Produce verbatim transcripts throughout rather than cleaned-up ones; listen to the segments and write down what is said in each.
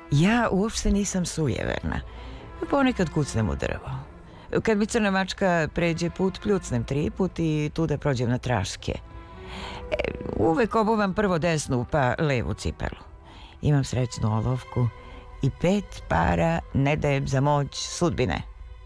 Ja uopšte nisam sujeverna. Ponekad kucnem u drvo. Kad mi crna mačka pređe put, pljucnem tri put i tu da prođem na traške. E, uvek obuvam prvo desnu pa levu cipelu. Imam srećnu olovku i pet para ne dajem za moć sudbine.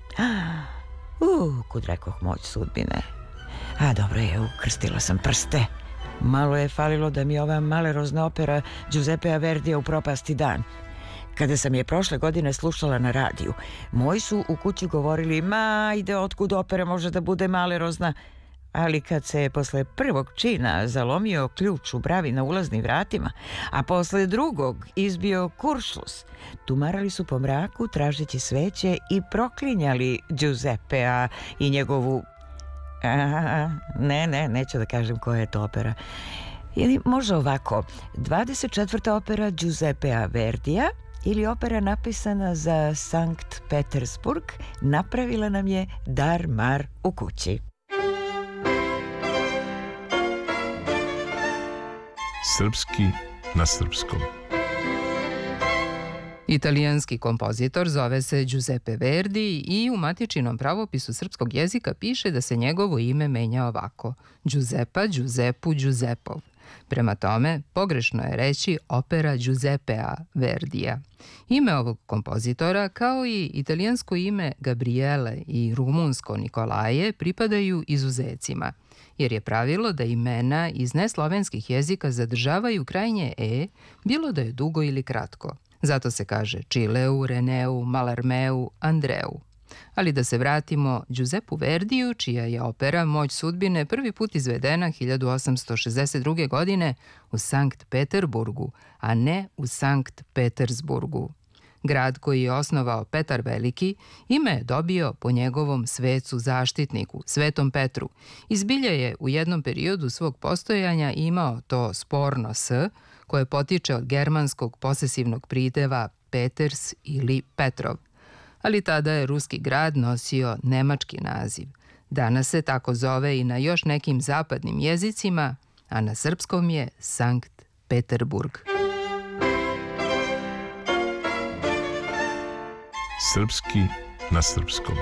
Uh, kud rekoh moć sudbine. A dobro je, ukrstila sam prste. Malo je falilo da mi ova malerozna opera Giuseppea Verdija upropasti dan. Kada sam je prošle godine slušala na radiju, moji su u kući govorili, ma ide otkud opera može da bude malerozna. Ali kad se je posle prvog čina zalomio ključ u bravi na ulaznim vratima, a posle drugog izbio kuršlus, tumarali su po mraku tražeći sveće i proklinjali Giuseppea i njegovu... A, ne, ne, neću da kažem koja je to opera. Ili može ovako, dvadeset četvrta opera Giuseppea Verdija ili opera napisana za Sankt Petersburg napravila nam je dar mar u kući. Srpski na srpskom. Italijanski kompozitor zove se Giuseppe Verdi i u matičnom pravopisu srpskog jezika piše da se njegovo ime menja ovako: Giuseppa, Giuseppu, Giuseppov. Prema tome, pogrešno je reći opera Giuseppea Verdija. Ime ovog kompozitora, kao i italijansko ime Gabriele i rumunsko Nikolaje, pripadaju izuzecima, jer je pravilo da imena iz neslovenskih jezika zadržavaju krajnje e, bilo da je dugo ili kratko. Zato se kaže Čileu, Reneu, Malarmeu, Andreu. Ali da se vratimo Giuseppu Verdiju, čija je opera Moć sudbine prvi put izvedena hiljadu osamsto šezdeset druge. godine u Sankt Peterburgu, a ne u Sankt Petersburgu. Grad koji je osnovao Petar Veliki ime je dobio po njegovom svecu zaštitniku, Svetom Petru. Izbilja je u jednom periodu svog postojanja imao to sporno s, koje potiče od germanskog posesivnog prideva Peters ili Petrov. Ali tada je ruski grad nosio nemački naziv. Danas se tako zove i na još nekim zapadnim jezicima, a na srpskom je Sankt Peterburg. Srpski na srpskom.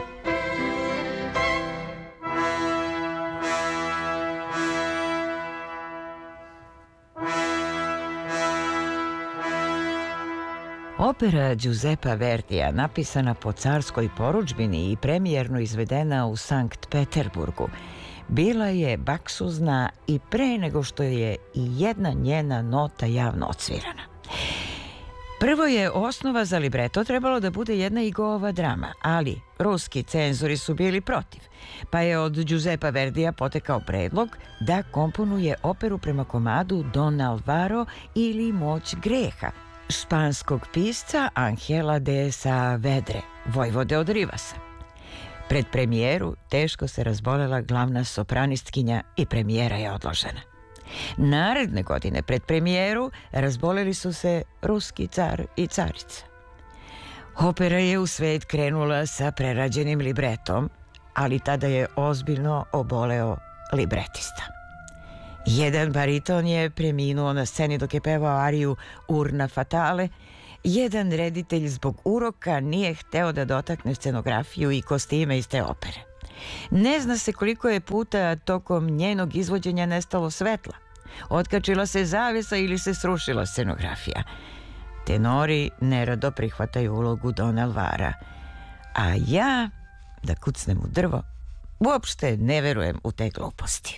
Opera Giuseppa Verdija, napisana po carskoj porudžbini i premijerno izvedena u Sankt Peterburgu, bila je baksuzna i pre nego što je i jedna njena nota javno odsvirana. Prvo je osnova za libreto trebalo da bude jedna Igova drama, ali ruski cenzori su bili protiv, pa je od Giuseppa Verdija potekao predlog da komponuje operu prema komadu Don Alvaro ili Moć greha, španskog pisca Angela de Saavedre, vojvode od Rivasa. Pred premijeru teško se razbolela glavna sopranistkinja i premijera je odložena. Naredne godine pred premijeru razboleli su se ruski car i carica. Opera je u svet krenula sa prerađenim libretom, ali tada je ozbiljno oboleo libretista. Jedan bariton je preminuo na sceni dok je pevao ariju Urna Fatale, jedan reditelj zbog uroka nije hteo da dotakne scenografiju i kostime iz te opere. Ne zna se koliko je puta tokom njenog izvođenja nestalo svetla. Otkačila se zavesa ili se srušila scenografija. Tenori nerado prihvataju ulogu Don Alvara, a ja, da kucnem u drvo, uopšte ne verujem u te gluposti.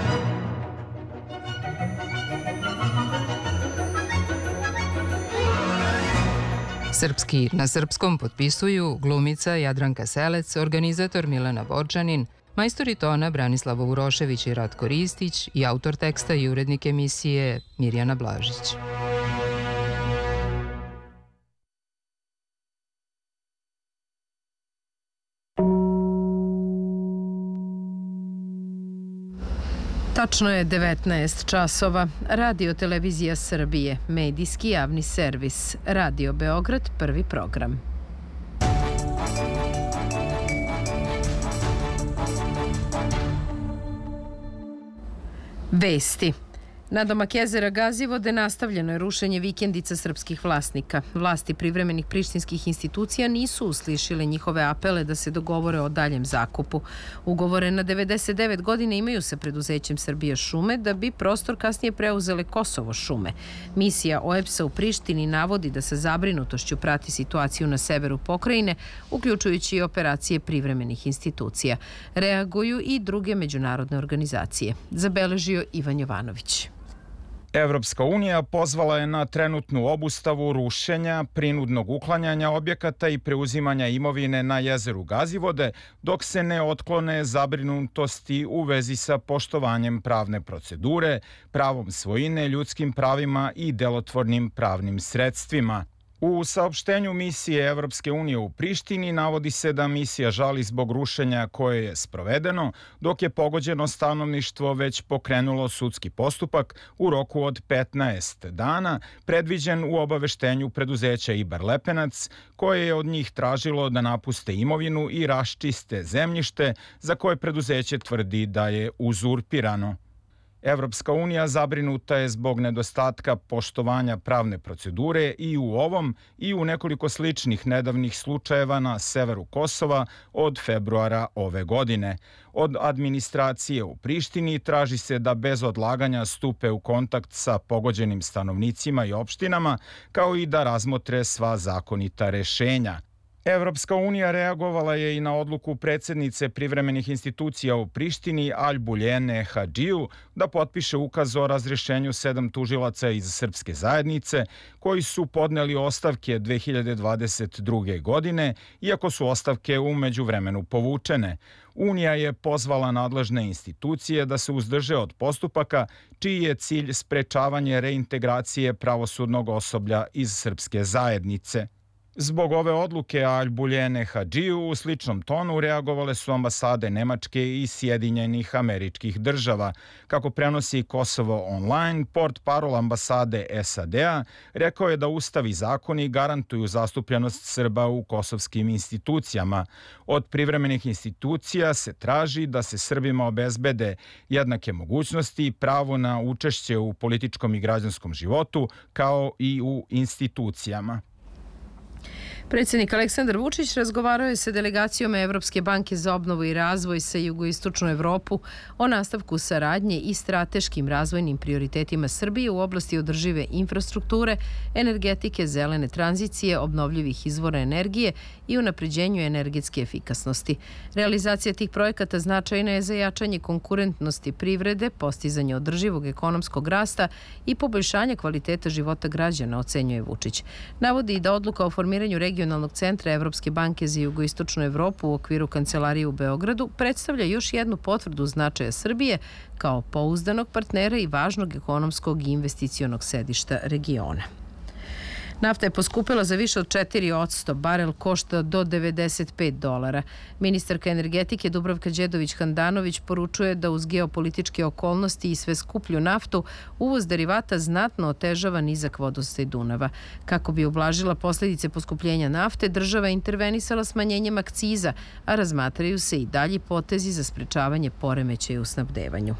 Srpski na srpskom potpisuju glumica Jadranka Selec, organizator Milena Borčanin, majstori tona Branislava Urošević i Ratko Ristić i autor teksta i urednik emisije Mirjana Blažić. Tačno je devetnaest časova. Radio Televizija Srbije, medijski javni servis, Radio Beograd, prvi program. Vesti. Nadomak jezera Gazivode nastavljeno je rušenje vikendica srpskih vlasnika. Vlasti privremenih prištinskih institucija nisu uslišile njihove apele da se dogovore o daljem zakupu. Ugovore na devedeset devet godine imaju sa preduzećem Srbije šume da bi prostor kasnije preuzele Kosovo šume. Misija O E B S A u Prištini navodi da sa zabrinutošću prati situaciju na severu pokrajine, uključujući i operacije privremenih institucija. Reaguju i druge međunarodne organizacije. Zabeležio Ivan Jovanović. Evropska unija pozvala je na trenutnu obustavu rušenja, prinudnog uklanjanja objekata i preuzimanja imovine na jezeru Gazivode, dok se ne otklone zabrinutosti u vezi sa poštovanjem pravne procedure, pravom svojine, ljudskim pravima i delotvornim pravnim sredstvima. U saopštenju misije Evropske unije u Prištini navodi se da misija žali zbog rušenja koje je sprovedeno, dok je pogođeno stanovništvo već pokrenulo sudski postupak u roku od petnaest dana, predviđen u obaveštenju preduzeća Ibar Lepenac, koje je od njih tražilo da napuste imovinu i raščiste zemljište za koje preduzeće tvrdi da je uzurpirano. Evropska unija zabrinuta je zbog nedostatka poštovanja pravne procedure i u ovom i u nekoliko sličnih nedavnih slučajeva na severu Kosova od februara ove godine. Od administracije u Prištini traži se da bez odlaganja stupe u kontakt sa pogođenim stanovnicima i opštinama, kao i da razmotre sva zakonita rešenja. Evropska unija reagovala je i na odluku predsjednice privremenih institucija u Prištini Albuljene Hadžiju da potpiše ukaz o razrješenju sedam tužilaca iz srpske zajednice koji su podneli ostavke dve hiljade dvadeset druge. godine, iako su ostavke u međuvremenu povučene. Unija je pozvala nadležne institucije da se uzdrže od postupaka čiji je cilj sprečavanje reintegracije pravosudnog osoblja iz srpske zajednice. Zbog ove odluke Albuljene Hadžiju u sličnom tonu reagovale su ambasade Nemačke i Sjedinjenih Američkih Država. Kako prenosi Kosovo online, port parol ambasade S A D A rekao je da ustav i zakoni garantuju zastupljenost Srba u kosovskim institucijama. Od privremenih institucija se traži da se Srbima obezbede jednake mogućnosti i pravo na učešće u političkom i građanskom životu, kao i u institucijama. Predsjednik Aleksandar Vučić razgovarao je sa delegacijom Evropske banke za obnovu i razvoj sa jugoistočnu Evropu o nastavku saradnje i strateškim razvojnim prioritetima Srbije u oblasti održive infrastrukture, energetike, zelene tranzicije, obnovljivih izvora energije i unapređenju energetske efikasnosti. Realizacija tih projekata značajna je za jačanje konkurentnosti privrede, postizanje održivog ekonomskog rasta i poboljšanje kvaliteta života građana, ocenjuje Vučić. Navodi i da odluka o formiranju regionalnog centra Evropske banke za jugoistočnu Evropu u okviru kancelarije u Beogradu predstavlja još jednu potvrdu značaja Srbije kao pouzdanog partnera i važnog ekonomskog i investicionog sedišta regiona. Nafta je poskupila za više od četiri posto, barel košta do devedeset pet dolara. Ministarka energetike Dubravka Đedović-Handanović poručuje da uz geopolitičke okolnosti i sve skuplju naftu, uvoz derivata znatno otežava nizak vodostaj Dunava. Kako bi ublažila posljedice poskupljenja nafte, država je intervenisala smanjenjem akciza, a razmatraju se i dalji potezi za sprečavanje poremećaja u snabdevanju.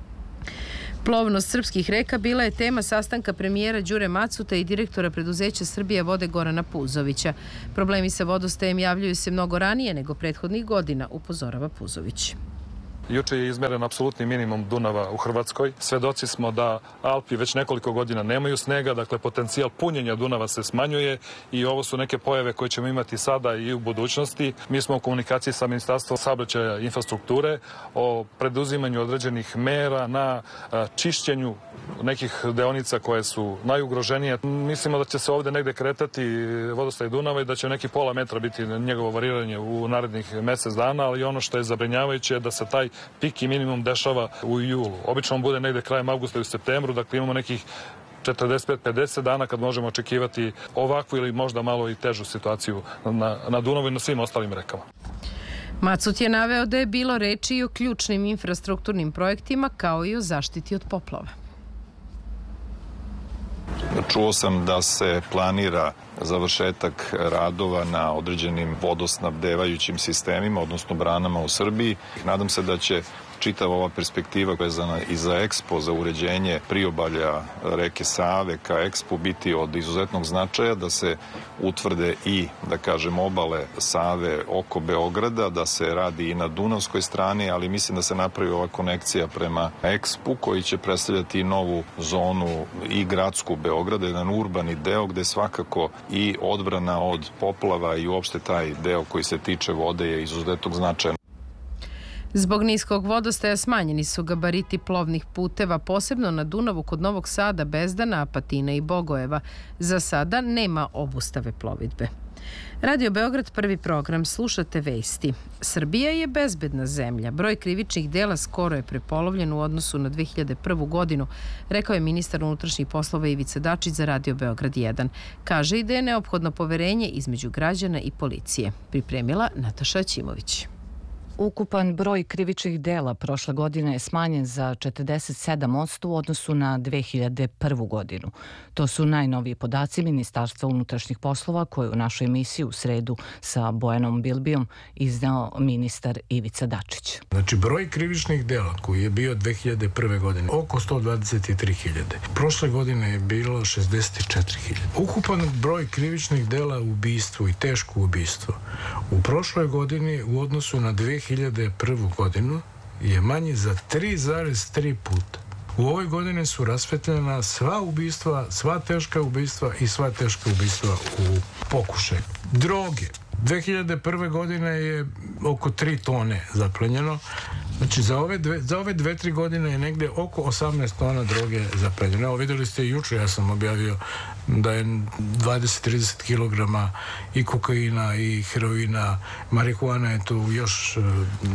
Plovnost srpskih reka bila je tema sastanka premijera Đure Macuta i direktora preduzeća Srbije vode Gorana Puzovića. Problemi sa vodostajem javljaju se mnogo ranije nego prethodnih godina, upozorava Puzović. Juče je izmeren apsolutni minimum Dunava u Hrvatskoj. Svedoci smo da Alpi već nekoliko godina nemaju snega, dakle potencijal punjenja Dunava se smanjuje i ovo su neke pojave koje ćemo imati sada i u budućnosti. Mi smo u komunikaciji sa Ministarstvom saobraćaja i infrastrukture o preduzimanju određenih mera na čišćenju nekih deonica koje su najugroženije. Mislimo da će se ovdje negde kretati vodostaj Dunava i da će neki pola metra biti njegovo variranje u narednih mjesec dana, ali ono što je zabrinjavajuće je da se taj pik i minimum dešava u julu. Obično on bude negde krajem avgusta i u septembru, dakle imamo nekih četrdeset pet pedeset dana kad možemo očekivati ovakvu ili možda malo i težu situaciju na, na Dunavu i na svim ostalim rekama. Macut je naveo da je bilo reči i o ključnim infrastrukturnim projektima kao i o zaštiti od poplava. Čuo sam da se planira završetak radova na određenim vodosnabdevajućim sistemima, odnosno branama u Srbiji. Nadam se da će čitava ova perspektiva vezana i za Expo, za uređenje priobalja reke Save ka Expo biti od izuzetnog značaja, da se utvrde i, da kažem, obale Save oko Beograda, da se radi i na dunavskoj strani, ali mislim da se napravi ova konekcija prema Expu koji će predstavljati novu zonu i gradsku Beograda, jedan urbani deo gde svakako i odbrana od poplava i uopšte taj deo koji se tiče vode je izuzetnog značaja. Zbog niskog vodostaja smanjeni su gabariti plovnih puteva, posebno na Dunavu kod Novog Sada, Bezdana, Apatina i Bogojeva. Za sada nema obustave plovidbe. Radio Beograd, prvi program, slušate vesti. Srbija je bezbedna zemlja. Broj krivičnih dela skoro je prepolovljen u odnosu na dve hiljade prvu godinu, rekao je ministar unutrašnjih poslova Ivica Dačić za Radio Beograd jedan. Kaže i da je neophodno poverenje između građana i policije. Pripremila Nataša Ćimović. Ukupan broj krivičnih dela prošle godine je smanjen za četrdeset sedam posto u odnosu na dve hiljade prvu godinu. To su najnoviji podaci Ministarstva unutrašnjih poslova koje u našoj emisiji u sredu sa Bojanom Bilbijom iznao ministar Ivica Dačić. Znači, broj krivičnih dela koji je bio dve hiljade prve godine oko sto dvadeset tri hiljade. Prošle godine je bilo šezdeset četiri hiljade. Ukupan broj krivičnih dela u ubistvu i teško ubistvo u prošloj godini u odnosu na dve hiljade prvu godinu je manji za tri zarez tri puta. U ovoj godini su rasvetljena sva ubistva, sva teška ubistva i sva teška ubistva u pokušaju. Droge. dve hiljade prve godine je oko tri tone zaplenjeno. Znači, za ove dve, za ove dve, tri godine je negde oko osamnaest tona droge zaplenjeno. Evo, videli ste i juče, ja sam objavio da je dvadeset do trideset kilograma i kokaina i heroina, marihuana je tu još uh,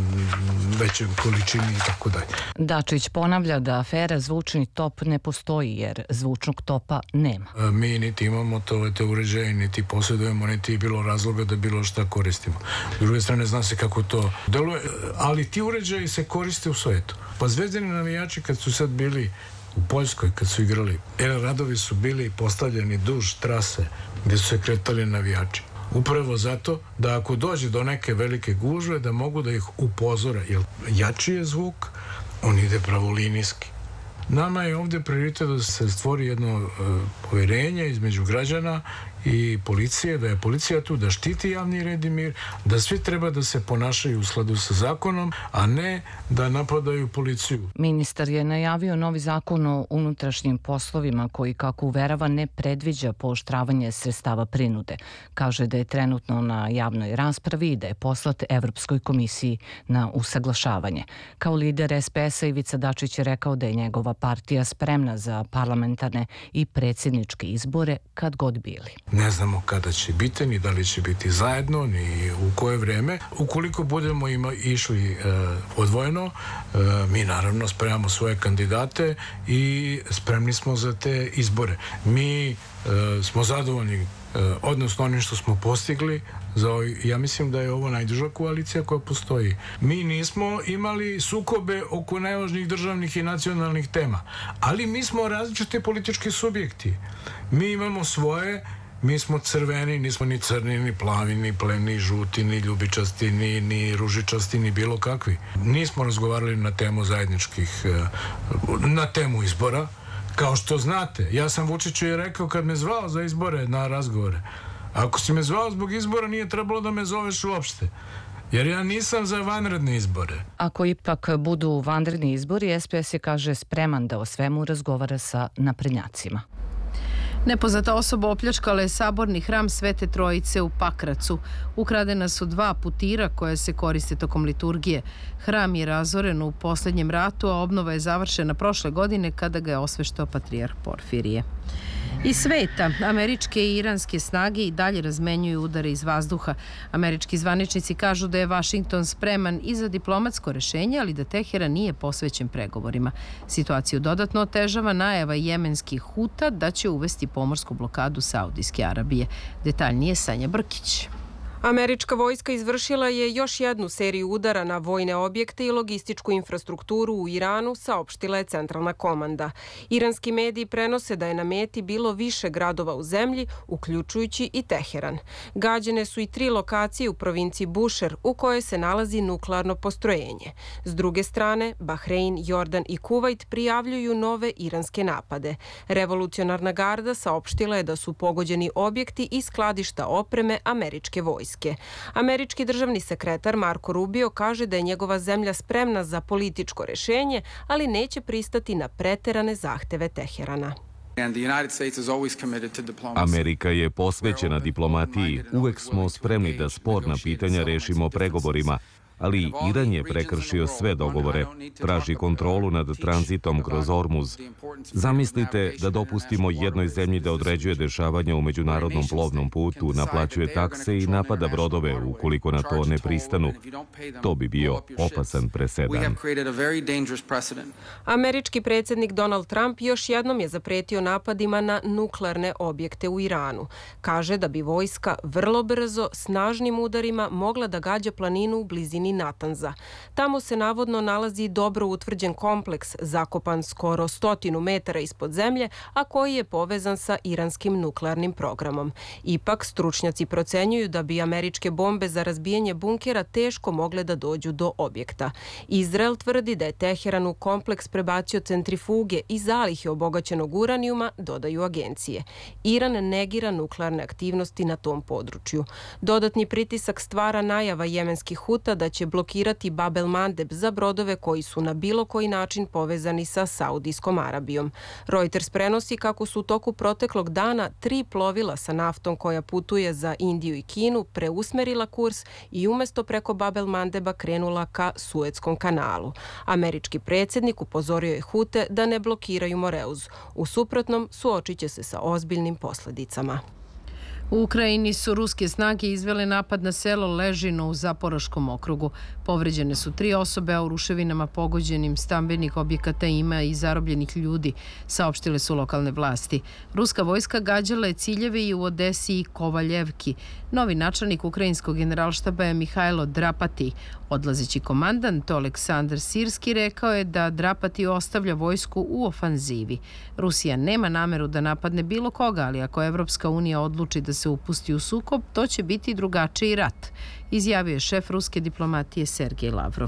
većoj količini i tako dalje. Dačić ponavlja da afera zvučni top ne postoji jer zvučnog topa nema. Mi niti imamo to, te uređaje, niti posjedujemo, niti bilo razloga da bilo šta koristimo. S druge strane, zna se kako to deluje, ali ti uređaji se koriste u svetu. Pa zvezdani navijači kad su sad bili u Poljskoj, kad su igrali, er radovi su bili postavljeni duž trase gde su se kretali navijači. Upravo zato da ako dođe do neke velike gužve da mogu da ih upozore, jer jači je zvuk, on ide pravolinijski. Nama je ovdje prioritet da se stvori jedno uh, povjerenje između građana i policije, da je policija tu da štiti javni red i mir, da svi treba da se ponašaju u skladu sa zakonom, a ne da napadaju policiju. Ministar je najavio novi zakon o unutrašnjim poslovima koji, kako uverava, ne predviđa pooštravanje sredstava prinude. Kaže da je trenutno na javnoj raspravi i da je poslat Evropskoj komisiji na usaglašavanje. Kao lider es pe es-a Ivica Dačić je rekao da je njegova partija spremna za parlamentarne i predsjedničke izbore kad god bili. Ne znamo kada će biti, ni da li će biti zajedno, ni u koje vreme. Ukoliko budemo ima, išli e, odvojeno, e, mi naravno spremamo svoje kandidate i spremni smo za te izbore. Mi e, smo zadovoljni e, odnosno onim što smo postigli. Za ovaj, ja mislim da je ovo najduža koalicija koja postoji. Mi nismo imali sukobe oko najvažnijih državnih i nacionalnih tema, ali mi smo različite politički subjekti. Mi imamo svoje. Mi smo crveni, nismo ni crni, ni plavi, ni pleni, ni žuti, ni ljubičasti, ni, ni ružičasti, ni bilo kakvi. Nismo razgovarali na temu zajedničkih, na temu izbora. Kao što znate, ja sam Vučiću i rekao kad me zvao za izbore na razgovore. Ako si me zvao zbog izbora, nije trebalo da me zoveš uopšte. Jer ja nisam za vanredne izbore. Ako ipak budu vanredni izbori, es pe es je, kaže, spreman da o svemu razgovara sa naprednjacima. Nepoznata osoba opljačkala je saborni hram Svete Trojice u Pakracu. Ukradena su dva putira koje se koriste tokom liturgije. Hram je razoren u posljednjem ratu, a obnova je završena prošle godine kada ga je osveštao patrijarh Porfirije. Iz sveta, američke i iranske snage i dalje razmenjuju udare iz vazduha. Američki zvaničnici kažu da je Vašington spreman i za diplomatsko rešenje, ali da Teheran nije posvećen pregovorima. Situaciju dodatno otežava najava jemenskih Huta da će uvesti pomorsku blokadu Saudijske Arabije. Detaljnije Sanja Brkić. Američka vojska izvršila je još jednu seriju udara na vojne objekte i logističku infrastrukturu u Iranu, saopštila je centralna komanda. Iranski mediji prenose da je na meti bilo više gradova u zemlji, uključujući i Teheran. Gađene su i tri lokacije u provinciji Bušer, u kojoj se nalazi nuklearno postrojenje. S druge strane, Bahrein, Jordan i Kuvajt prijavljuju nove iranske napade. Revolucionarna garda saopštila je da su pogođeni objekti i skladišta opreme američke vojske. Američki državni sekretar Marko Rubio kaže da je njegova zemlja spremna za političko rešenje, ali neće pristati na preterane zahteve Teherana. Amerika je posvećena diplomatiji. Uvek smo spremni da sporna pitanja rešimo pregovorima, ali Iran je prekršio sve dogovore, traži kontrolu nad tranzitom kroz Ormuz. Zamislite da dopustimo jednoj zemlji da određuje dešavanja u međunarodnom plovnom putu, naplaćuje takse i napada brodove ukoliko na to ne pristanu. To bi bio opasan presedan. Američki predsjednik Donald Trump još jednom je zapretio napadima na nuklearne objekte u Iranu. Kaže da bi vojska vrlo brzo, snažnim udarima mogla da gađa planinu u blizini Natanza. Tamo se navodno nalazi dobro utvrđen kompleks, zakopan skoro stotinu metara ispod zemlje, a koji je povezan sa iranskim nuklearnim programom. Ipak, stručnjaci procenjuju da bi američke bombe za razbijanje bunkera teško mogle da dođu do objekta. Izrael tvrdi da je Teheran u kompleks prebacio centrifuge i zalihe obogaćenog uranijuma, dodaju agencije. Iran negira nuklearne aktivnosti na tom području. Dodatni pritisak stvara najava jemenskih Huta da će blokirati Bab el Mandeb za brodove koji su na bilo koji način povezani sa Saudijskom Arabijom. Reuters prenosi kako su u toku proteklog dana tri plovila sa naftom koja putuje za Indiju i Kinu preusmerila kurs i umesto preko Bab el Mandeba krenula ka Suetskom kanalu. Američki predsjednik upozorio je Hute da ne blokiraju Moreuz. U suprotnom, suočit će se sa ozbiljnim posljedicama. U Ukrajini su ruske snage izvele napad na selo Ležino u Zaporoškom okrugu. Povređene su tri osobe, a u ruševinama pogođenim stambenih objekata ima i zarobljenih ljudi, saopštile su lokalne vlasti. Ruska vojska gađala je ciljeve i u Odesi i Kovaljevki. Novi načelnik ukrajinskog generalštaba je Mihajlo Drapati. Odlazeći komandant Oleksandar Sirski rekao je da Drapati ostavlja vojsku u ofanzivi. Rusija nema nameru da napadne bilo koga, ali ako Evropska unija odluči da se upusti u sukob, to će biti drugačiji rat, izjavio je šef ruske diplomatije Sergej Lavrov.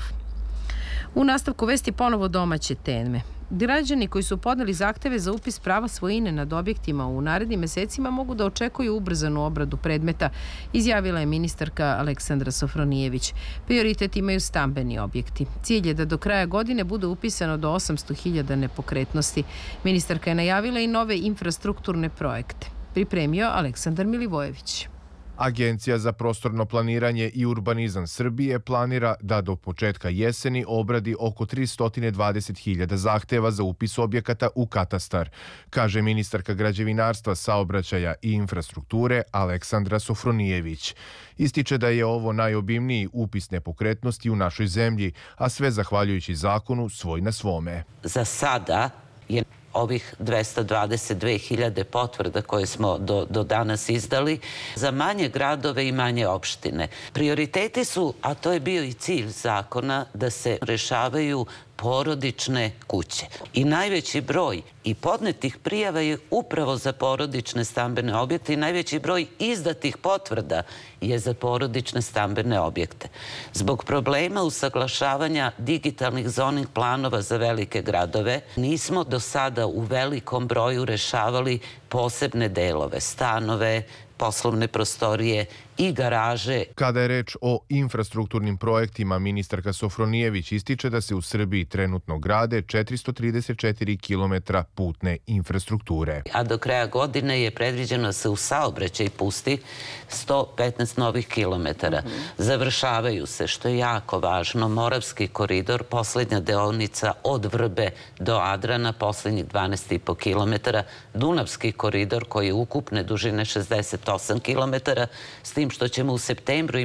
U nastavku vesti ponovo domaće teme. Građani koji su podneli zahteve za upis prava svojine nad objektima u narednim mesecima mogu da očekuju ubrzanu obradu predmeta, izjavila je ministarka Aleksandra Sofronijević. Prioritet imaju stambeni objekti. Cilj je da do kraja godine bude upisano do osamsto hiljada nepokretnosti. Ministarka je najavila i nove infrastrukturne projekte. Pripremio Aleksandar Milivojević. Agencija za prostorno planiranje i urbanizam Srbije planira da do početka jeseni obradi oko tristo dvadeset hiljada zahteva za upis objekata u katastar, kaže ministarka građevinarstva, saobraćaja i infrastrukture Aleksandra Sofronijević. Ističe da je ovo najobimniji upis nepokretnosti u našoj zemlji, a sve zahvaljujući zakonu Svoj na svome. Za sada je ovih dvesta dvadeset dve hiljade potvrda koje smo do, do danas izdali za manje gradove i manje opštine. Prioriteti su, a to je bio i cilj zakona, da se rešavaju porodične kuće. I najveći broj i podnetih prijava je upravo za porodične stambene objekte i najveći broj izdatih potvrda je za porodične stambene objekte. Zbog problema usaglašavanja digitalnih zoning planova za velike gradove, nismo do sada u velikom broju rešavali posebne delove, stanove, poslovne prostorije i garaže. Kada je reč o infrastrukturnim projektima, ministarka Sofronijević ističe da se u Srbiji trenutno grade četiristo trideset četiri kilometra putne infrastrukture. A do kraja godine je predviđeno da se u saobraćaj pusti sto petnaest novih kilometara. Završavaju se, što je jako važno, Moravski koridor, poslednja deonica od Vrbe do Adrana, poslednjih dvanaest i po kilometara, Dunavski koridor koji je ukupne dužine šezdeset osam kilometara, s tim što ćemo u septembru